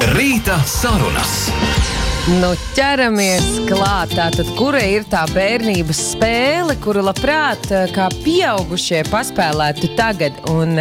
Rīta sarunas. Nu, ķeramies klāt. Tātad, kura ir tā bērnības spēle, kuru labprāt kā pieaugušie paspēlētu tagad? Un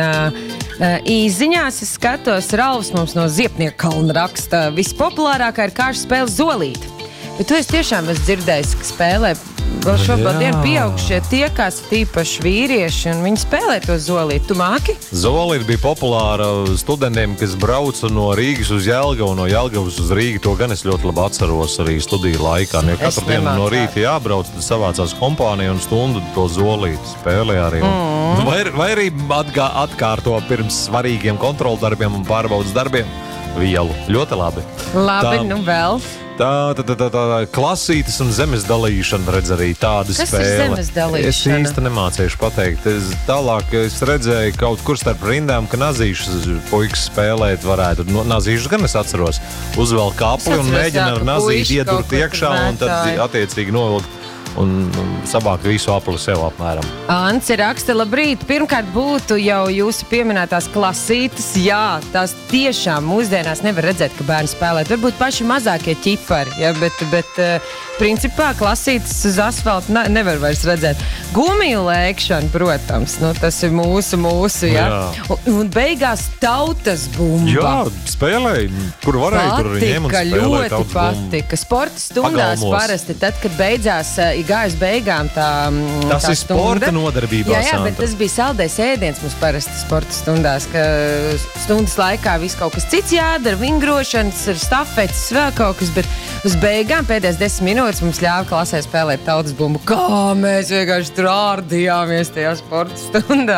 īziņās es skatos, Ralfs mums no Ziepnieka kalna raksta, vispopulārākā ir kāršu spēle Zolīte. Bet tu tiešām esi dzirdējis, ka spēlē vēl šobrīd pieaugušie tiekās tīpaši vīrieši, un viņi spēlē to Zolīti. Tu māki? Zolīte bija populāra studentiem, kas brauca no Rīgas uz Jelgavu, no Jelgavas uz Rīgu. To gan es ļoti labi atceros arī studiju laikā. Jo katru dienu no rīta jābrauc, tad savācās kompānija un stundu to Zolīti spēlē arī. Vai arī atkārto pirms svarīgiem kontroldarbiem un pārbaudas darbiem vielu. Ļoti labi. Labi, nu vēl. Tā klasītes un zemes dalīšana, redz arī tāda spēle. Kas ir zemes dalīšana? Es īsti nemācīšu pateikt. Tālāk es redzēju kaut kur starp rindām, ka nazīšas puikas spēlēt varētu. Nazīšas gan es atceros. Uzvelk kapli un mēģina ar nazīti iedurt iekšā un tad attiecīgi novilkt un sabākt visu apli sev apmēram. Anci raksta, labrīt. Pirmkārt būtu jau jūsu pieminētās klasītes. Jā, tās tiešām mūsdienās nevar redzēt, ka bērni spēlēt. Varbūt paši mazākie ķipari, ja, bet principā klasītes uz asfalta nevar vairs redzēt. Gumiju lēkšana, protams, tas ir mūsu, ja. Un beigās tautas bumba. Jā, spēlēja, kur varēja, tur arī ņem un spēlēja ļoti tautas bumbu. patika. Sporta stundās parasti, tad, kad beidzās gājas beigām tā ir sporta nodarbībā. Jā, bet tas bija saldais ēdiens mums parasti sporta stundās, ka stundas laikā viss kaut kas cits jādara, vingrošanas, stafetes, vēl kaut kas, bet uz beigām pēdējās 10 minūtes mums ļāva klasē spēlēt tautas bumbu. Kā mēs vienkārši tur ārdījāmies tajā sporta stundā.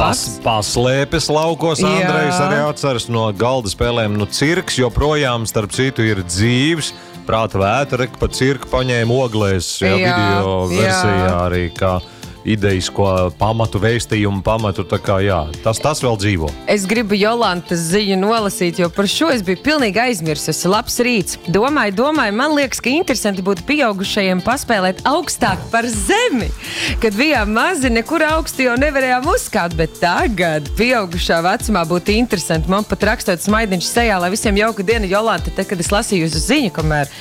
Paslēpes laukos, Andrejs arī atceras no galda spēlēm. Cirks joprojām starp citu ir dzīves. Prāta vētra, pa cirku paņēma oglēs, video versijā arī kā idejisko pamatu, vēstījumu pamatu, tā kā tas vēl dzīvo. Es gribu Jolantas ziņu nolasīt, jo par šo es biju pilnīgi aizmirsusi. Labs rīts. Domāju, man liekas, ka interesanti būtu pieaugušajiem paspēlēt augstāk par zemi. Kad bijām mazi, nekur augstu jau nevarējām uzkāpt, bet tagad pieaugušā vecumā būtu interesanti. Man pat rakstot smaidiņš sejā, lai visiem jauka diena, Jolanta, tad, kad es lasīju uz ziņu, kamēr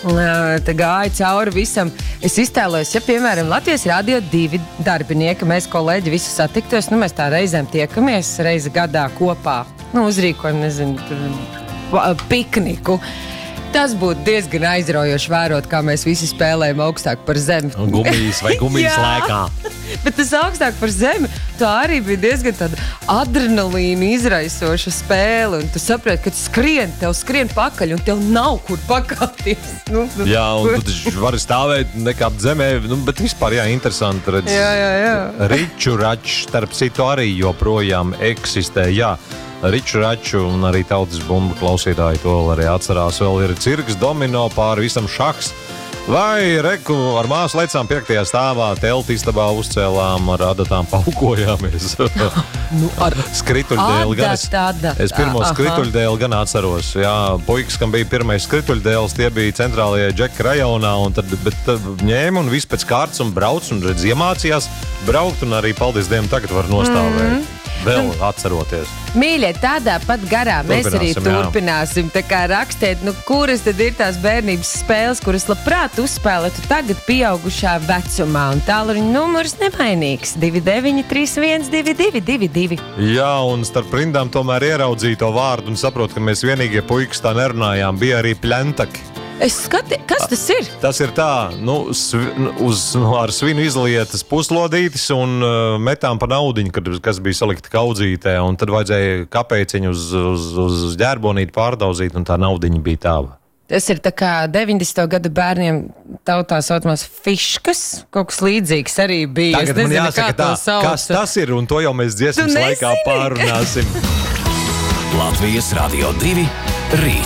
te gāja cauri visam. Es iztēlojos, ja, piemēram, Latvijas Radio 2 darbinieki, mēs kolēģi visi satiktos, mēs tā reizēm tiekamies reizi gadā kopā, uzrīkojam, pikniku. Tas būtu diezgan aizraujoši vērot, kā mēs visi spēlējam augstāk par zemi. Gumijas lēkā. Bet tas augstāk par zemi, tā arī bija diezgan tāda adrenalīna izraisoša spēle. Un tu saproti, ka tev skrien pakaļ, un tev nav kur pakāpties. Jā, un tu vari stāvēt, nekāpt zemē, bet vispār, interesanti redz. Jā. Riču račs, starp citu, arī joprojām eksistē, Riču raču un arī tautas bumbu klausītāji to arī atcerās. Vēl ir cirks, domino, pāri visam šahs. Vai reku ar māsu lecām 5. stāvā, telti istabā uzcēlām, ar adatām paukojāmies. Ar skrituļdēli gan es pirmo skrituļdēli gan atceros. Jā, puikas, kam bija pirmais skrituļdēls, tie bija centrālajā Džeka rajonā, bet ņēma un viss pēc kārtas un brauc un redz iemācījās braukt un arī, paldies Dievam, tagad var nostāvēt. Vēl atceroties. Mīļie, tādā pat garā mēs arī turpināsim. Tā kā rakstiet, kuras tad ir tās bērnības spēles, kuras labprāt uzspēlētu tagad pieaugušā vecumā. Un tālruņa numurs nemainīgs 29312222. Jā, un starp rindām tomēr ieraudzīja to vārdu un saprot, ka mēs vienīgie puikas tā nerunājām. Bija arī plentaki. Es skatīju, kas tas ir? Tas ir tā, ar svinu izlietas puslodītis un metām pa naudiņu, kas bija salikta kaudzītē, un tad vajadzēja kapēciņu uz ģērbonīti pārdauzīt, un tā naudiņa bija tāva. Tas ir tā kā 90. gadu bērniem tautā saucamās fiškas, kaut kas līdzīgs arī bija. Tagad man jāsaka kas tas ir, un to jau mēs dziesmas laikā pārunāsim. Latvijas Radio 2 rīt.